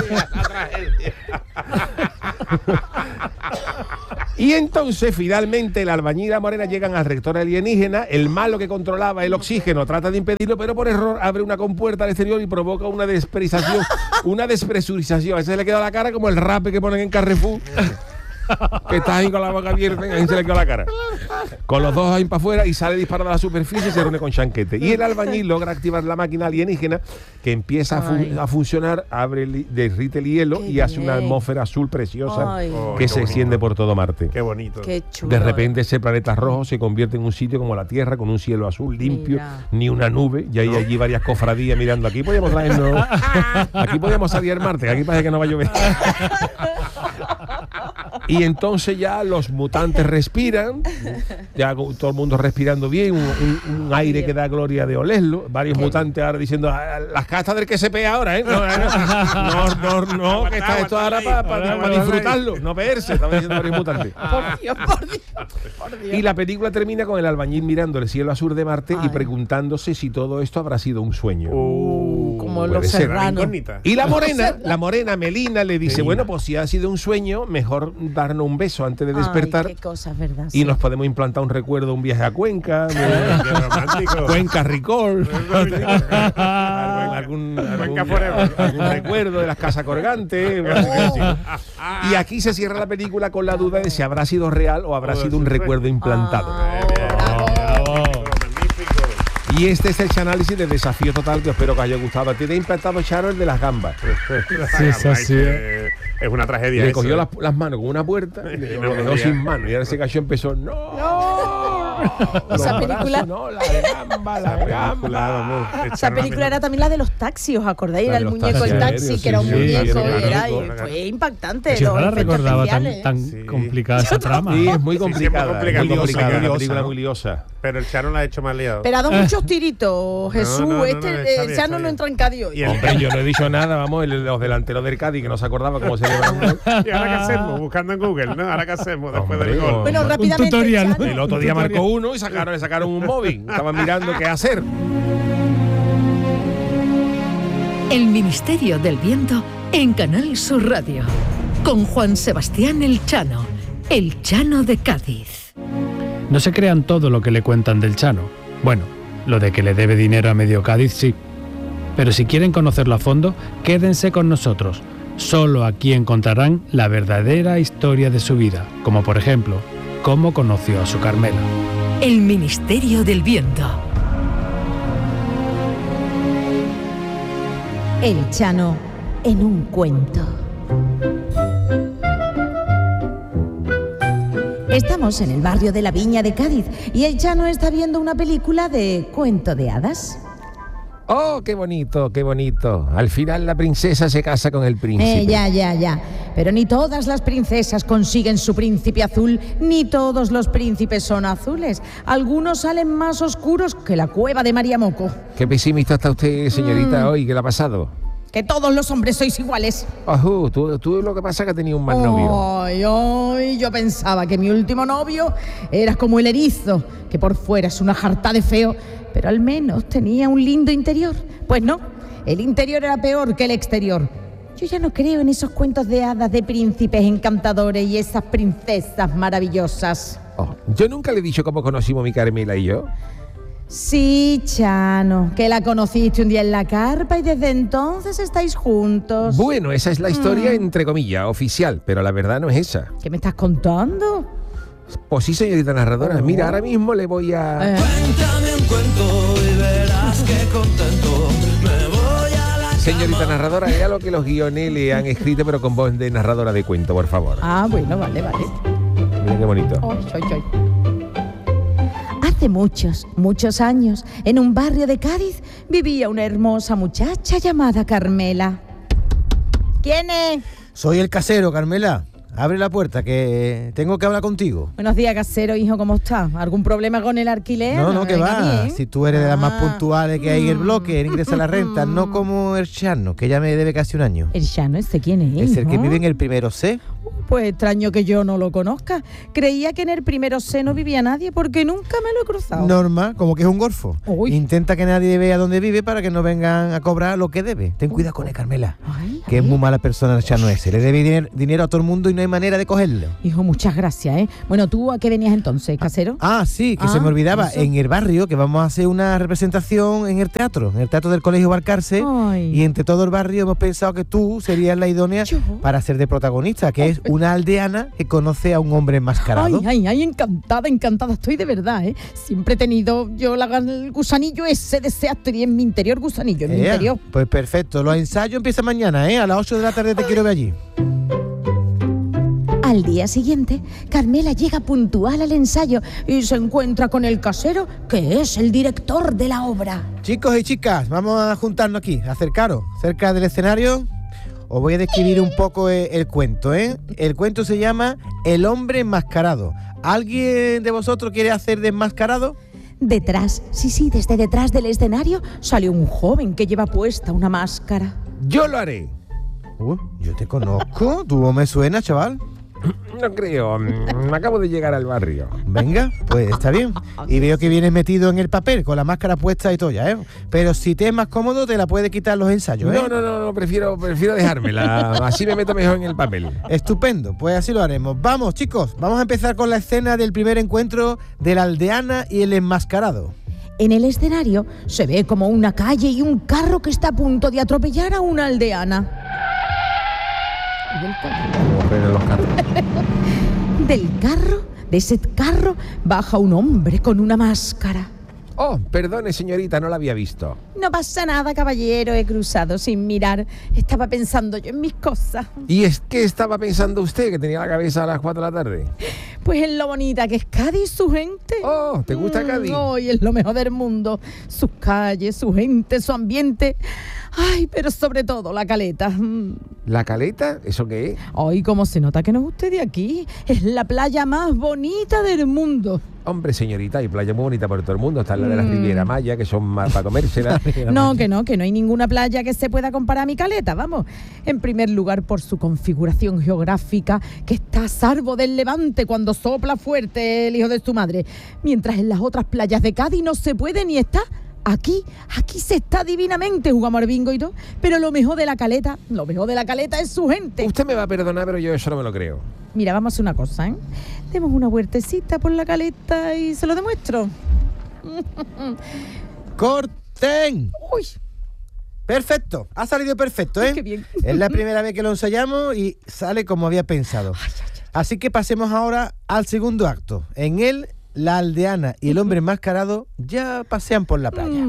Y entonces, finalmente, el albañil y la morena llegan al reactor alienígena. El malo que controlaba el oxígeno trata de impedirlo, pero por error abre una compuerta al exterior y provoca una despresurización. A ese le queda la cara como el rape que ponen en Carrefour. Que está ahí con la boca abierta y ahí se le quedó la cara. Con los dos ahí para afuera y sale disparado a la superficie y se reúne con Chanquete. Y el albañil logra activar la máquina alienígena que empieza a funcionar, derrite el hielo y hace una atmósfera azul preciosa que se extiende por todo Marte. Qué bonito. Qué chulo. De repente ese planeta rojo se convierte en un sitio como la Tierra, con un cielo azul limpio, ni una nube, y hay allí varias cofradías mirando. Aquí podíamos traernos, aquí podíamos salir al Marte, aquí parece que no va a llover. Y entonces ya los mutantes respiran, ya todo el mundo respirando bien, un aire que da gloria de olerlo. Varios mutantes ahora diciendo, las castas del que se pega ahora, ¿eh? No, que está esto ahora para disfrutarlo, no verse, estaban diciendo varios mutantes. Por Dios. Y la película termina con el albañil mirando el cielo azul de Marte y preguntándose si todo esto habrá sido un sueño. Como puede los ser. serranos. Y la morena Melina le dice, bueno, pues si ha sido un sueño, mejor darnos un beso antes de despertar. Ay, qué cosas, ¿verdad? Y nos podemos implantar un recuerdo, un viaje a Cuenca, qué romántico. Cuenca Ricol, algún recuerdo de las casas colgantes. Y aquí se cierra la película con la duda de si habrá sido real o habrá sido un recuerdo implantado. Y este es el análisis de Desafío Total que espero que os haya gustado. ¿Te ha impactado, Charo, el de las gambas? Sí, es así. Es una tragedia. Le cogió las manos con una puerta y le dejó sin mano. Y ahora ese cayó empezó, Esa película, la gamba. esa película era también la de los taxis, ¿os acordáis? La Era de el los muñeco taxis el aéreos, taxi, sí, que era un sí, muñeco, sí, y fue impactante. Yo no la los efectos recordaba especiales. tan complicada esa trama. Sí, es muy complicada. muy complicada, Una película muy liosa. Pero el Charo la ha hecho más liado. Pero ha dado muchos tiritos, Jesús. está bien, Ya no entra en Cádiz hoy. Hombre, yo no he dicho nada, vamos, los delanteros del Cádiz, que no se acordaba cómo se llama. ¿Y ahora qué hacemos? Buscando en Google, ¿no? ¿Ahora qué hacemos después Hombre, del gol? Bueno, rápidamente. Un tutorial, Chano. El otro día marcó uno y le sacaron un móvil. Estaban mirando qué hacer. El Ministerio del Viento en Canal Sur Radio. Con Juan Sebastián El Chano de Cádiz. No se crean todo lo que le cuentan del Chano. Bueno, lo de que le debe dinero a medio Cádiz, sí. Pero si quieren conocerlo a fondo, quédense con nosotros. Solo aquí encontrarán la verdadera historia de su vida, como por ejemplo, cómo conoció a su Carmela. El Ministerio del Viento. El Chano en un cuento. Estamos en el barrio de la Viña de Cádiz y el Chano está viendo una película de cuento de hadas. Oh, qué bonito, qué bonito. Al final la princesa se casa con el príncipe. Ya. Pero ni todas las princesas consiguen su príncipe azul, ni todos los príncipes son azules. Algunos salen más oscuros que la cueva de María Moco. Qué pesimista está usted, señorita, hoy. ¿Qué le ha pasado? Que todos los hombres sois iguales. Tú lo que pasa es que has tenido un mal novio. Ay, yo pensaba que mi último novio era como el erizo, que por fuera es una jarta de feo, pero al menos tenía un lindo interior. Pues no, el interior era peor que el exterior. Yo ya no creo en esos cuentos de hadas de príncipes encantadores y esas princesas maravillosas. Yo nunca le he dicho cómo conocimos mi Carmela y yo. Sí, Chano, que la conociste un día en la carpa y desde entonces estáis juntos. Bueno, esa es la historia, entre comillas, oficial, pero la verdad no es esa. ¿Qué me estás contando? Pues sí, señorita narradora. Mira, ahora mismo le voy a... Cuéntame un cuento y verás qué contento me voy a la Señorita cama. narradora, lea lo que los guiones le han escrito, pero con voz de narradora de cuento, por favor. Bueno, vale. Mira qué bonito. Hace muchos años, en un barrio de Cádiz, vivía una hermosa muchacha llamada Carmela. ¿Quién es? Soy el casero, Carmela. abre la puerta, que tengo que hablar contigo. Buenos días, casero, hijo, ¿cómo estás? ¿Algún problema con el alquiler? No, que Venga, va. bien. Si tú eres de las más puntuales que hay en el bloque, en ingresa a la renta, Mm. no como el Chano, que ya me debe casi un año. ¿El Llano ese quién es? Es el que hijo? vive en el primero C. Pues extraño que yo no lo conozca. Creía que en el primero C no vivía nadie porque nunca me lo he cruzado. Norma, como que es un golfo. Uy. Intenta que nadie vea dónde vive para que no vengan a cobrar lo que debe. Ten cuidado con él, Carmela, Ay, que es muy mala persona el Chano ese. Le debe dinero a todo el mundo y no hay manera de cogerlo. hijo, muchas gracias, ¿eh? Bueno, ¿tú a qué venías entonces, casero? Ah, sí, que Ah, se me olvidaba. eso. En el barrio, que vamos a hacer una representación en el teatro del Colegio Balcarce. Ay. Y entre todo el barrio hemos pensado que tú serías la idónea ¿Yo? para ser de protagonista, que es una aldeana que conoce a un hombre enmascarado. Ay, encantada estoy de verdad, ¿eh? Siempre he tenido yo el gusanillo ese de ser actriz en mi interior, gusanillo, en mi Ea, interior. Pues perfecto, los ensayos empiezan mañana, ¿eh? A las 8 de la tarde te quiero ver allí. Al día siguiente, Carmela llega puntual al ensayo y se encuentra con el casero, que es el director de la obra. Chicos y chicas, vamos a juntarnos aquí, acercaros, cerca del escenario. Os voy a describir un poco el cuento, ¿eh? El cuento se llama El hombre enmascarado. ¿Alguien de vosotros quiere hacer de enmascarado? Detrás, sí, desde detrás del escenario sale un joven que lleva puesta una máscara. Yo lo haré. Yo te conozco, tú me suena, chaval. No creo. Acabo de llegar al barrio. Venga, pues está bien. Y veo que vienes metido en el papel, con la máscara puesta y todo ya, ¿eh? Pero si te es más cómodo, te la puedes quitar los ensayos, ¿eh? No, prefiero dejármela. Así me meto mejor en el papel. Estupendo, pues así lo haremos. Vamos, chicos, vamos a empezar con la escena del primer encuentro de la aldeana y el enmascarado. En el escenario se ve como una calle y un carro que está a punto de atropellar a una aldeana. Y el carro. De ese carro, baja un hombre con una máscara. Oh, perdone, señorita, no la había visto. No pasa nada, caballero, he cruzado sin mirar. Estaba pensando yo en mis cosas. ¿Y es que estaba pensando usted que tenía la cabeza a las 4 de la tarde? Pues en lo bonita que es Cádiz, su gente. Oh, ¿te gusta Cádiz? Hoy es lo mejor del mundo. Sus calles, su gente, su ambiente. Ay, pero sobre todo la Caleta. ¿La Caleta? ¿Eso qué es? Ay, cómo se nota que no es usted de aquí. Es la playa más bonita del mundo. Hombre, señorita, hay playa muy bonita por todo el mundo. Está la de la Riviera Maya, que son más para comérsela. No, que no hay ninguna playa que se pueda comparar a mi Caleta, vamos. En primer lugar, por su configuración geográfica, que está a salvo del levante cuando sopla fuerte el hijo de su madre. Mientras en las otras playas de Cádiz no se puede ni está. Aquí se está divinamente, jugamos al bingo y todo. Pero lo mejor de la Caleta es su gente. Usted me va a perdonar, pero yo eso no me lo creo. Mira, vamos a hacer una cosa, ¿eh? Demos una vueltecita por la Caleta y se lo demuestro. ¡Corten! Uy, Perfecto, ha salido perfecto, ¿eh? Qué bien. Es la primera vez que lo ensayamos y sale como había pensado. Así que pasemos ahora al segundo acto. En él, la aldeana y el hombre enmascarado ya pasean por la playa.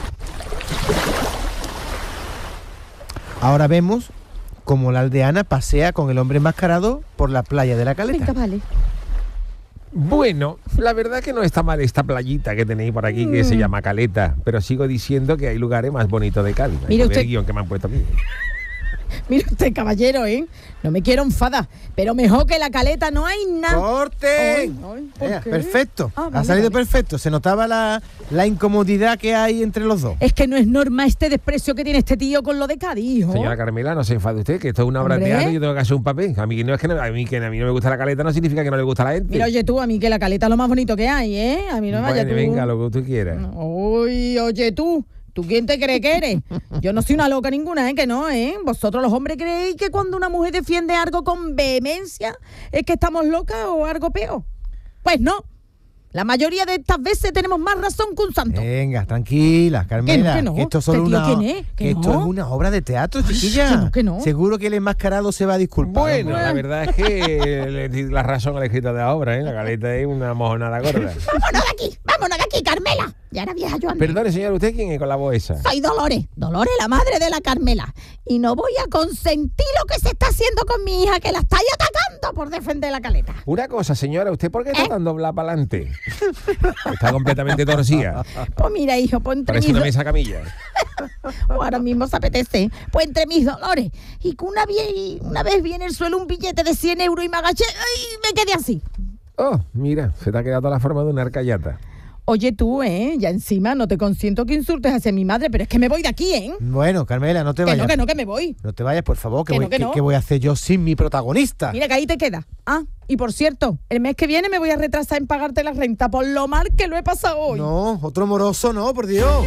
Ahora vemos cómo la aldeana pasea con el hombre enmascarado por la playa de la Caleta. venga, vale. Bueno, la verdad que no está mal esta playita que tenéis por aquí que se llama Caleta, pero sigo diciendo que hay lugares más bonitos de Cádiz. Mire Hay usted- el guión que me han puesto a mí. Mire usted, caballero, ¿eh? No me quiero enfadar, pero mejor que la Caleta no hay nada. ¡Corten! ¿Por Ea, qué? perfecto, Ah, ha vale, salido vale. perfecto. Se notaba la incomodidad que hay entre los dos. Es que no es normal este desprecio que tiene este tío con lo de Cádiz, hijo. Señora Carmela, no se enfade usted, que esto es una obra de Hombre. teatro y yo tengo que hacer un papel. A mí no es que a mí no me gusta la Caleta no significa que no le gusta a la gente. Mira, oye tú, a mí que la Caleta es lo más bonito que hay, ¿eh? A mí no me vaya Bueno, tú. venga, lo que usted quiera. Uy, oye tú. ¿Tú quién te cree que eres? Yo no soy una loca ninguna, ¿eh? Que no, ¿eh? Vosotros los hombres creéis que cuando una mujer defiende algo con vehemencia es que estamos locas o algo peor. Pues no. La mayoría de estas veces tenemos más razón que un santo. Venga, tranquila, Carmela. Que no, que esto es solo ¿Este tío una, quién es? que Que esto no. es una obra de teatro, chiquilla. que no. Seguro que el enmascarado se va a disculpar. Bueno, hombre. la verdad es que le di la razón al escritor de la obra, ¿eh? La Caleta es una mojonada gorda. Vámonos de aquí, Carmela. Ya era vieja yo antes. Perdone, señor, ¿usted quién es con la voz esa? Soy Dolores, la madre de la Carmela. Y no voy a consentir lo que se está haciendo con mi hija, que la estáis atacando por defender la Caleta. Una cosa, señora, ¿usted por qué está tan doblada para adelante? Está completamente torcida. Pues mira, hijo, pues entre Parece mis una dos- mesa camilla. Ahora mismo se apetece. Pues entre mis dolores y que una vez vi en el suelo un billete de 100 euros y me agaché y me quedé así. Oh, mira, se te ha quedado toda la forma de una arcayata. Oye tú, ya encima no te consiento que insultes hacia mi madre, pero es que me voy de aquí, ¿eh? Bueno, Carmela, no te vayas. Que me voy. No te vayas, por favor, Que no, que no. ¿qué voy a hacer yo sin mi protagonista? Mira que ahí te queda. Ah, y por cierto, el mes que viene me voy a retrasar en pagarte la renta por lo mal que lo he pasado hoy. No, otro moroso no, por Dios.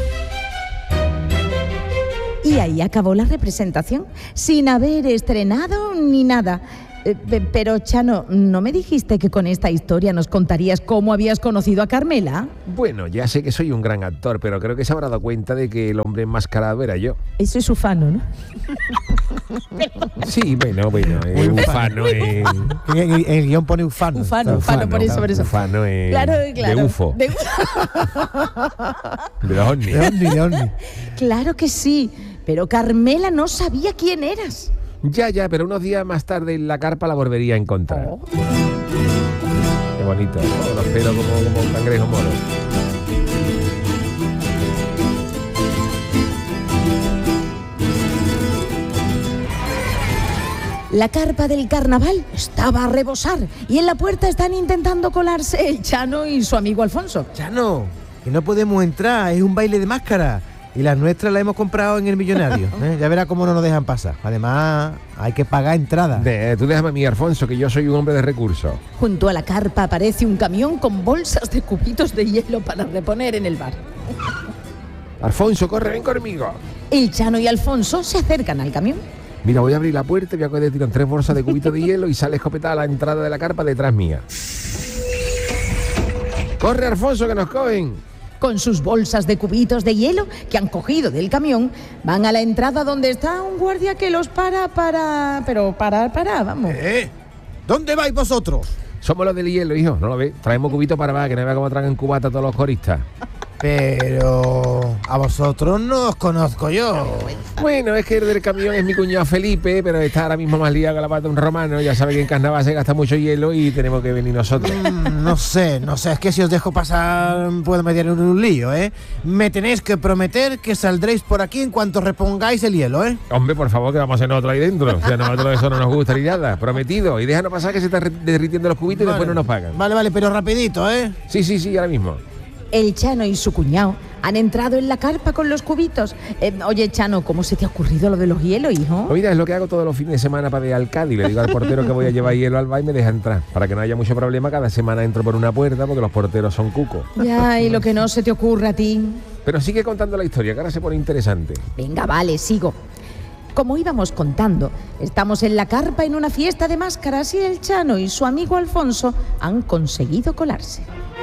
Y ahí acabó la representación, sin haber estrenado ni nada. Pero, Chano, ¿no me dijiste que con esta historia nos contarías cómo habías conocido a Carmela? Bueno, ya sé que soy un gran actor, pero creo que se habrá dado cuenta de que el hombre enmascarado era yo. Eso es ufano, ¿no? Sí, bueno, ufano es... En el guión pone ufano. Ufano, por eso. Ufano es... Claro. De UFO. De los ovnis. De ovni. Claro que sí, pero Carmela no sabía quién eras. Ya, pero unos días más tarde en la carpa la volvería a encontrar. Oh. Qué bonito, ¿no? Los pelos como un cangrejo moro. La carpa del carnaval estaba a rebosar y en la puerta están intentando colarse el Chano y su amigo Alfonso. Chano, que no podemos entrar, es un baile de máscara. Y las nuestras las hemos comprado en el Millonario. Ya verás cómo no nos dejan pasar. Además, hay que pagar entrada. Tú déjame a mí, Alfonso, que yo soy un hombre de recursos. Junto a la carpa aparece un camión con bolsas de cubitos de hielo para reponer en el bar. Alfonso, corre, ven conmigo. El Chano y Alfonso se acercan al camión. Mira, voy a abrir la puerta y voy a coger tirar 3 bolsas de cubitos de hielo y sale escopetada a la entrada de la carpa detrás mía. ¡Corre, Alfonso, que nos cogen! Con sus bolsas de cubitos de hielo que han cogido del camión, van a la entrada donde está un guardia que los para, vamos. ¿Dónde vais vosotros? Somos los del hielo, hijo, ¿no lo ves? Traemos cubitos para abajo, que no vea cómo tragan cubata todos los coristas. Pero a vosotros no os conozco yo. Bueno, es que el del camión es mi cuñado Felipe, pero está ahora mismo más liado que la pata de un romano. Ya sabe que en carnaval se gasta mucho hielo y tenemos que venir nosotros. No sé, es que si os dejo pasar puedo meter en un lío, ¿eh? Me tenéis que prometer que saldréis por aquí en cuanto repongáis el hielo, ¿eh? Hombre, por favor, que vamos a hacer nosotros ahí dentro. O sea, a nosotros eso no nos gusta ni nada. Prometido. Y déjanos pasar que se están derritiendo los cubitos y después no nos pagan. Vale, pero rapidito, ¿eh? Sí, ahora mismo. El Chano y su cuñado han entrado en la carpa con los cubitos. Oye, Chano, ¿cómo se te ha ocurrido lo de los hielos, hijo? Mira, es lo que hago todos los fines de semana para ir al Cádiz. Le digo al portero que voy a llevar hielo al bar y me deja entrar. Para que no haya mucho problema, cada semana entro por una puerta porque los porteros son cucos. Ya, y lo que no se te ocurra a ti. Pero sigue contando la historia, que ahora se pone interesante. Venga, vale, sigo. Como íbamos contando, estamos en la carpa en una fiesta de máscaras y el Chano y su amigo Alfonso han conseguido colarse.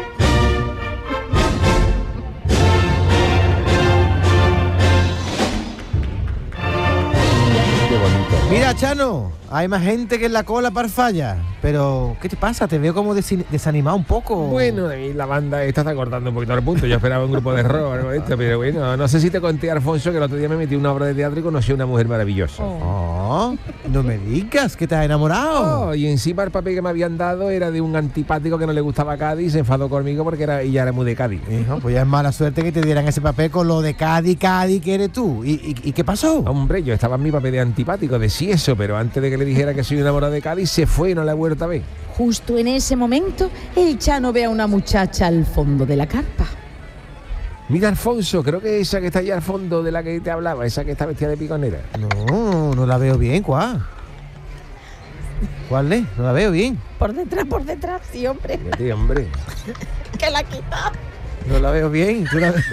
Mira, Chano, hay más gente que en la cola para falla. Pero, ¿qué te pasa? Te veo como desanimado un poco. Bueno, a mí la banda esta está cortando un poquito el punto. Yo esperaba un grupo de rock o algo de esto, pero bueno, no sé si te conté, Alfonso, que el otro día me metí en una obra de teatro y conocí a una mujer maravillosa. No me digas que te has enamorado. Y encima el papel que me habían dado era de un antipático que no le gustaba Cádiz y se enfadó conmigo porque ella era muy de Cádiz. Hijo, pues ya es mala suerte que te dieran ese papel con lo de Cádiz que eres tú. ¿Y qué pasó? Hombre, yo estaba en mi papel de antipático, de sí eso, pero antes de que le dijera que soy enamorado de Cádiz, se fue y no la he vuelto a ver. Justo en ese momento, el Chano ve a una muchacha al fondo de la carpa. Mira, Alfonso, creo que esa que está allá al fondo de la que te hablaba, esa que está vestida de piconera. No la veo bien, ¿cuál? ¿Cuál es? No la veo bien. Por detrás, sí, hombre. Sí, hombre. Que la quita. No la veo bien, ¿tú la ves?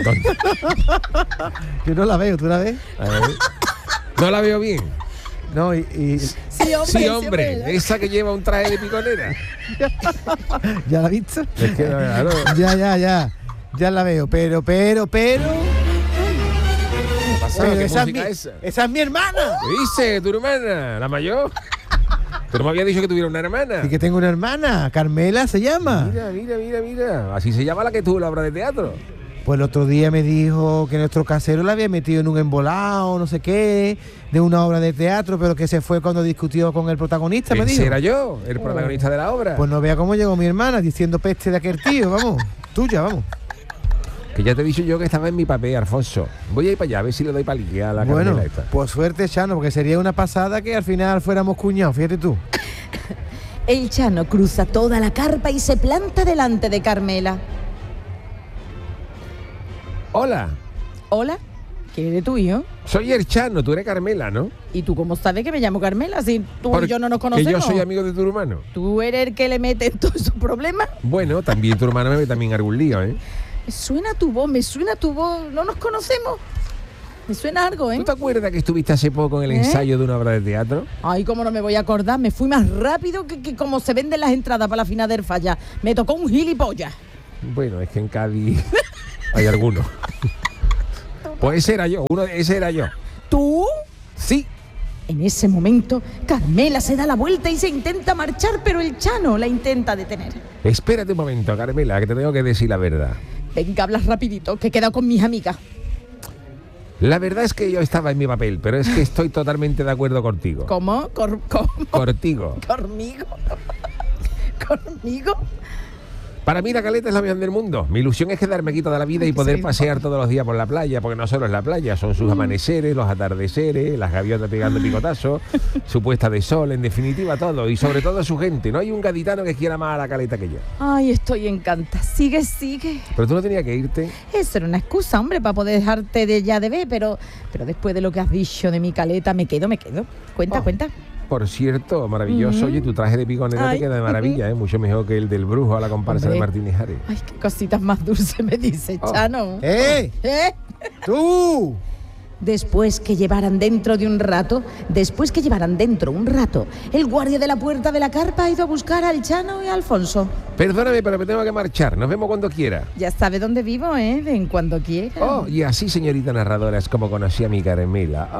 Yo no la veo, ¿tú la ves? A ver. No la veo bien. No, Sí, hombre. Esa que lleva un traje de piconera. ¿Ya la has visto? Es que, claro. Ya la veo, pero. ¿Qué pasa? ¿Qué esa música es esa es mi hermana. ¿Qué dice tu hermana? ¿La mayor? Pero me había dicho que tuviera una hermana. Y que tengo una hermana, Carmela se llama. Mira. Así se llama la que tuvo la obra de teatro. Pues el otro día me dijo que nuestro casero la había metido en un embolado, no sé qué, de una obra de teatro, pero que se fue cuando discutió con el protagonista, me dijo. Era yo, el protagonista de la obra. Pues no vea cómo llegó mi hermana diciendo peste de aquel tío, vamos, tuya, vamos. Que ya te he dicho yo que estaba en mi papel, Alfonso. Voy a ir para allá, a ver si le doy palique a la Bueno, caramela esta. pues suerte, Chano, porque sería una pasada que al final fuéramos cuñados, fíjate tú. El Chano cruza toda la carpa y se planta delante de Carmela. Hola, Hola, ¿quién eres tú, hijo? soy el Chano, tú eres Carmela, ¿no? ¿Y tú cómo sabes que me llamo Carmela si tú Porque y yo no nos conocemos? yo soy amigo de tu hermano. ¿Tú eres el que le mete en todos esos problemas? Bueno, también tu hermano me ve también algún lío, ¿eh? Me suena tu voz, no nos conocemos. Me suena algo, ¿eh? ¿Tú te acuerdas que estuviste hace poco en el ¿Eh? ensayo de una obra de teatro? Ay, cómo no me voy a acordar, me fui más rápido que como se venden las entradas para la final del Falla. Me tocó un gilipollas. Bueno, es que en Cádiz hay algunos. Pues ese era yo. ¿Tú? Sí. En ese momento, Carmela se da la vuelta y se intenta marchar, pero el Chano la intenta detener. Espérate un momento, Carmela, que te tengo que decir la verdad. Venga, hablas rapidito, que he quedado con mis amigas. La verdad es que yo estaba en mi papel, pero es que estoy totalmente de acuerdo contigo. ¿Cómo? ¿Cómo? Contigo. ¿Conmigo? ¿Conmigo? Para mí la caleta es la mejor del mundo. Mi ilusión es quedarme aquí toda la vida y poder Sí. pasear todos los días por la playa, porque no solo es la playa, son sus amaneceres, los atardeceres, las gaviotas pegando picotazos, su puesta de sol, en definitiva todo, y sobre todo su gente. No hay un gaditano que quiera más a la caleta que yo. Ay, estoy encantada. Sigue, sigue. Pero tú no tenías que irte. Eso era una excusa, hombre, para poder dejarte de ya de ver, pero después de lo que has dicho de mi caleta, me quedo. Cuenta, Oh. cuenta. Por cierto, maravilloso. Oye, tu traje de piconera Ay. te queda de maravilla, ¿eh? Mucho mejor que el del brujo a la comparsa Hombre. de Martínez Ares. Ay, qué cositas más dulces me dice Oh. Chano. ¡Eh! ¿Eh? ¡Tú! Después que llevaran dentro un rato, el guardia de la puerta de la carpa ha ido a buscar al Chano y a Alfonso. Perdóname, pero me tengo que marchar. Nos vemos cuando quiera. Ya sabe dónde vivo, ¿eh? Ven cuando quiera. Oh, y así, señorita narradora, es como conocí a mi Carmela.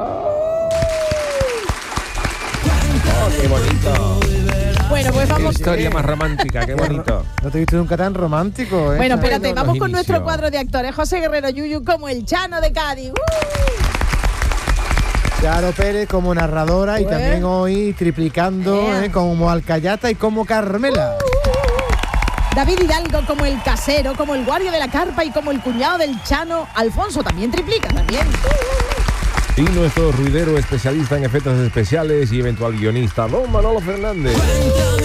Oh, qué bonito. Bueno, pues Qué vamos. historia más romántica, qué bonito. No te he visto nunca tan romántico, ¿eh? Bueno, espérate, Bueno, vamos los con nuestro inicios. cuadro de actores. José Guerrero Yuyu como el Chano de Cádiz. Charo Pérez como narradora y Pues. también hoy triplicando como Alcayata y como Carmela. David Hidalgo como el casero, como el guardia de la carpa y como el cuñado del Chano. Alfonso también triplica, también. Y nuestro ruidero especialista en efectos especiales y eventual guionista, don Manolo Fernández. Cuéntame